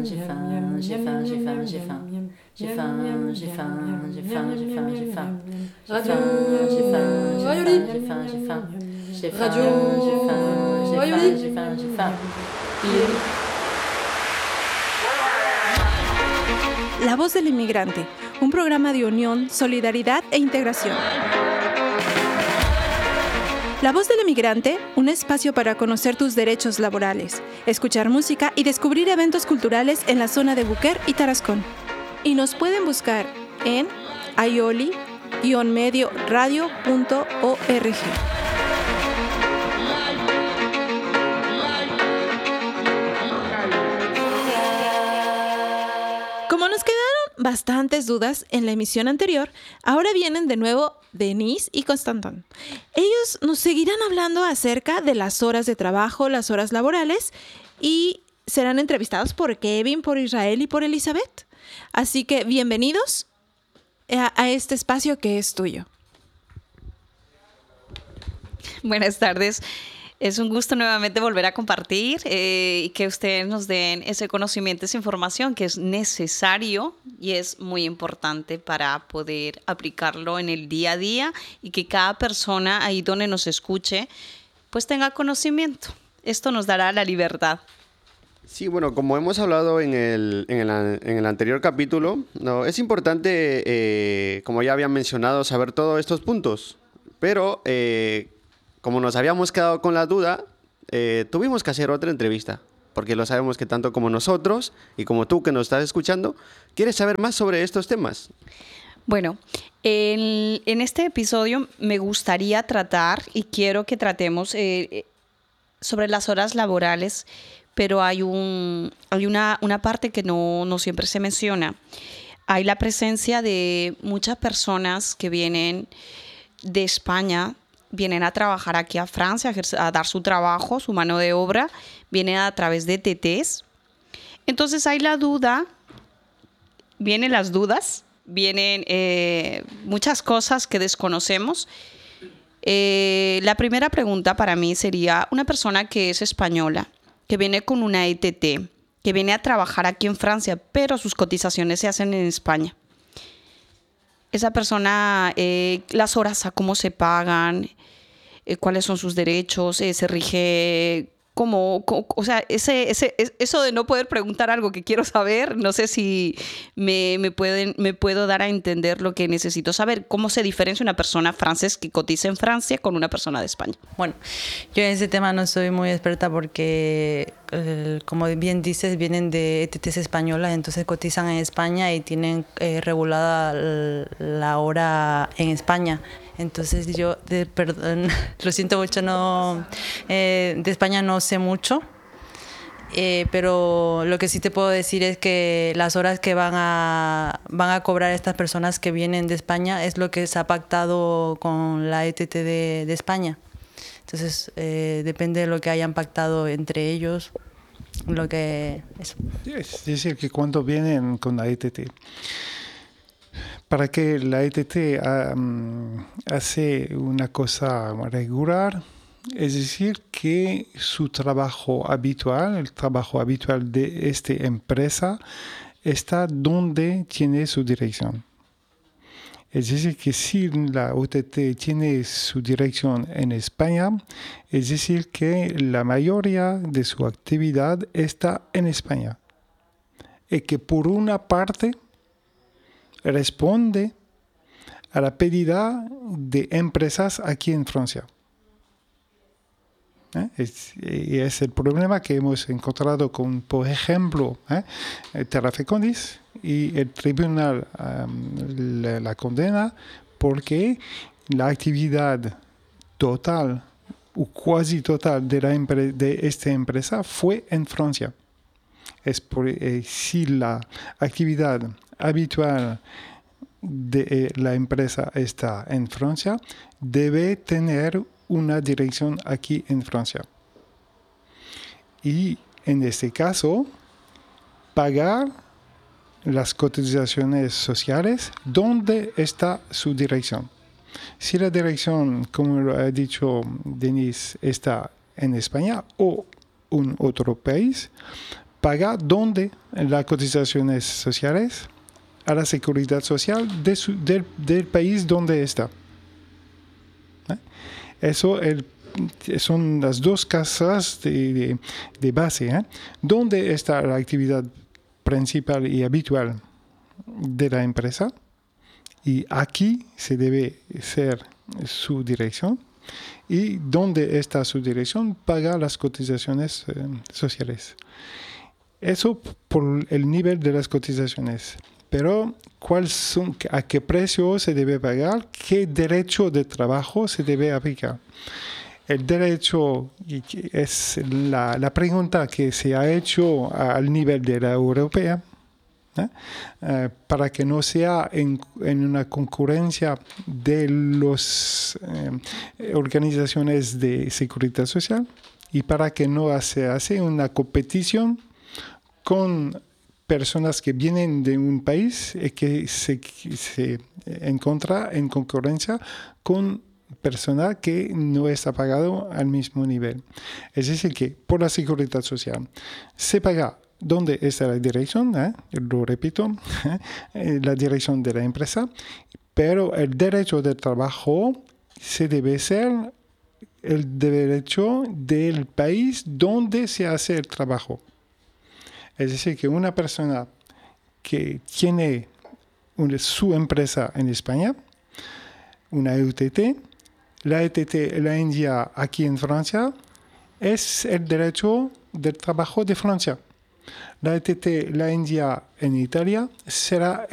j'ai faim, j'ai faim, j'ai faim, j'ai faim. J'ai faim, j'ai faim, j'ai faim, j'ai faim, j'ai faim. Radio, j'ai faim, j'ai faim, j'ai faim, j'ai faim. Radio, j'ai faim, j'ai faim, j'ai faim, j'ai faim. La Voz del Inmigrante, un programa de unión, solidaridad e integración. La Voz del Inmigrante, un espacio para conocer tus derechos laborales, escuchar música y descubrir eventos culturales en la zona de Buquer y Tarascón. Y nos pueden buscar en aioli-medioradio.org. Como nos quedaron bastantes dudas en la emisión anterior, ahora vienen de nuevo Denise y Constantin. Ellos nos seguirán hablando acerca de las horas de trabajo, las horas laborales, y serán entrevistados por Kevin, por Israel y por Elizabeth. Así que bienvenidos a este espacio que es tuyo. Buenas tardes. Es un gusto nuevamente volver a compartir y que ustedes nos den ese conocimiento, esa información que es necesario y es muy importante para poder aplicarlo en el día a día y que cada persona ahí donde nos escuche pues tenga conocimiento. Esto nos dará la libertad. Sí, bueno, como hemos hablado en el anterior capítulo, no, es importante, como ya había mencionado, saber todos estos puntos, pero como nos habíamos quedado con la duda, tuvimos que hacer otra entrevista, porque lo sabemos que tanto como nosotros y como tú que nos estás escuchando, quieres saber más sobre estos temas. Bueno, en este episodio me gustaría tratar y quiero que tratemos sobre las horas laborales, pero hay una parte que no siempre se menciona. Hay la presencia de muchas personas que vienen de España, vienen a trabajar aquí a Francia, a dar su trabajo, su mano de obra, vienen a través de TTs. Entonces hay la duda, vienen las dudas, vienen muchas cosas que desconocemos. La primera pregunta para mí sería, una persona que es española, que viene con una ETT, que viene a trabajar aquí en Francia, pero sus cotizaciones se hacen en España. Esa persona, las horas a cómo se pagan, cuáles son sus derechos, se rige como, o sea, eso de no poder preguntar algo que quiero saber, no sé si me puedo dar a entender lo que necesito saber, cómo se diferencia una persona francesa que cotiza en Francia con una persona de España. Bueno, yo en ese tema no soy muy experta porque, como bien dices, vienen de ETTs españolas, entonces cotizan en España y tienen regulada la hora en España. Entonces yo, perdón, lo siento mucho, de España no sé mucho, pero lo que sí te puedo decir es que las horas que van a cobrar estas personas que vienen de España es lo que se ha pactado con la ETT de España. Entonces depende de lo que hayan pactado entre ellos, eso. Es decir, que cuando vienen con la ETT, para que la ETT hace una cosa regular, es decir, que su trabajo habitual, el trabajo habitual de esta empresa, está donde tiene su dirección. Es decir, que si la OTT tiene su dirección en España, es decir, que la mayoría de su actividad está en España. Y que por una parte responde a la pedida de empresas aquí en Francia. Y es el problema que hemos encontrado con, por ejemplo, Terrafecondis, y el tribunal la condena porque la actividad total o cuasi total de esta empresa fue en Francia. Si la actividad habitual de la empresa está en Francia, debe tener una dirección aquí en Francia. Y en este caso, pagar las cotizaciones sociales donde está su dirección. Si la dirección, como lo ha dicho Denise, está en España o en otro país, paga ¿dónde? Las cotizaciones sociales a la seguridad social del país donde está. Eso son las dos casas de base. ¿Dónde está la actividad principal y habitual de la empresa? Y aquí se debe ser su dirección. Y dónde está su dirección, paga las cotizaciones sociales. Eso por el nivel de las cotizaciones. Pero a qué precio se debe pagar, qué derecho de trabajo se debe aplicar. El derecho es la pregunta que se ha hecho al nivel de la europea, para que no sea en una concurrencia de las organizaciones de seguridad social y para que no se hace una competición con personas que vienen de un país y que se encuentra en concurrencia con personal que no está pagado al mismo nivel. Es decir, que por la seguridad social se paga donde está la dirección, lo repito, la dirección de la empresa, pero el derecho de trabajo se debe ser el derecho del país donde se hace el trabajo. Es decir, que una persona que tiene su empresa en España, una ETT, la ETT la India aquí en Francia, es el derecho del trabajo de Francia. La ETT la India en Italia será